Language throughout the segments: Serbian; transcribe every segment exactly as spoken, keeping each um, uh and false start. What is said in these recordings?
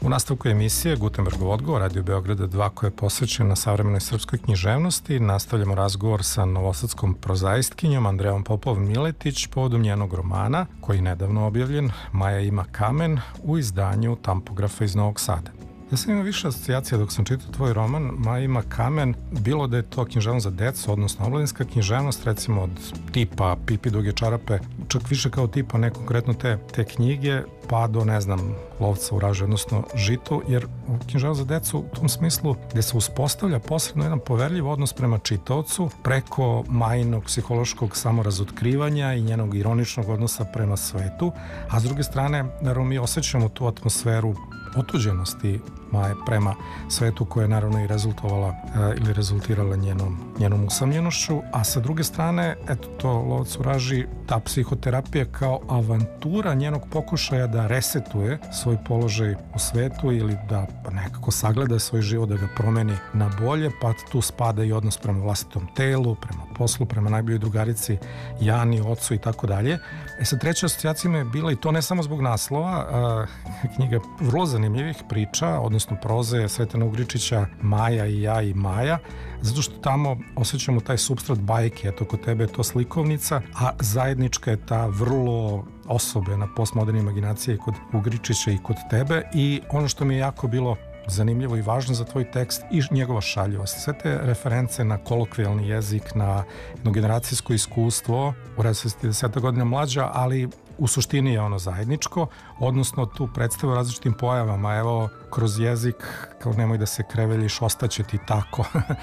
U nastavku emisije Gutenbergov odgovor Radio Beograda dva koja je posvećena savremenoj srpskoj književnosti nastavljamo razgovor sa novosadskom prozaistkinjom Andrejom Popov-Miletić povodom njenog romana koji je nedavno objavljen Maja ima kamen u izdanju Tampografa iz Novog Sada. Ja sam imao više asocijacija dok sam čitao tvoj roman Maja ima kamen, bilo da je to književnost za decu, odnosno omladinska književnost, recimo od tipa Pipi duge čarape, čak više kao tipa ne konkretno te, te knjige, pa do, ne znam, Lovca u raži, odnosno Žitu, jer književnost za decu u tom smislu gde se uspostavlja posredno jedan poverljiv odnos prema čitaocu preko Majinog psihološkog samorazotkrivanja i njenog ironičnog odnosa prema svetu, a s druge strane, naravno, mi osjećamo tu atmosferu otuđenosti Maje prema svetu koja je naravno i rezultovala e, ili rezultirala njenom, njenom usamljenošću, a sa druge strane, eto to Lovac u raži, ta psihoterapija kao avantura njenog pokušaja da resetuje svoj položaj u svetu ili da nekako sagleda svoj život, da ga promeni na bolje, pa tu spada i odnos prema vlastitom telu, prema poslu, prema najboljoj drugarici Jani, ocu i tako dalje. E sad treća asocijacija mi je bila, i to ne samo zbog naslova, a, knjiga vrlo zanimljivih priča, odnosno proze Sretana Ugričića Maja i ja i Maja, zato što tamo osjećamo taj supstrat bajke, eto kod tebe je to slikovnica, a zajednička je ta vrlo osobena postmoderna imaginacija i kod Ugričića i kod tebe, i ono što mi je jako bilo zanimljivo i važno za tvoj tekst i njegova šaljivost. Sve te reference na kolokvijalni jezik, na jedno generacijsko iskustvo, u redu si deseta godina mlađa, ali u suštini je ono zajedničko, odnosno tu predstavu različitim pojavama, evo, kroz jezik, kao nemoj da se kreveljiš, ostaće ti tako.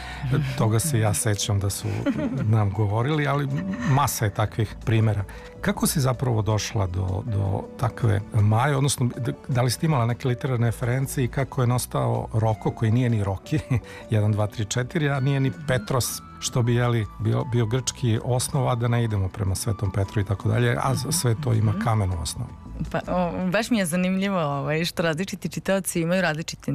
Toga se ja sećam da su nam govorili, ali masa je takvih primjera. Kako si zapravo došla do, do takve Maje, odnosno da li si imala neke literarne reference i kako je nastao Roko, koji nije ni Roki, jedan, dva, tri, četiri, a nije ni Petros, što bi jeli, bio, bio grčki osnov, a da ne idemo prema Svetom Petru i tako dalje, a sve to ima kamen u osnovi. Pa, o, baš mi je zanimljivo ovaj, što različiti čitaoci imaju različite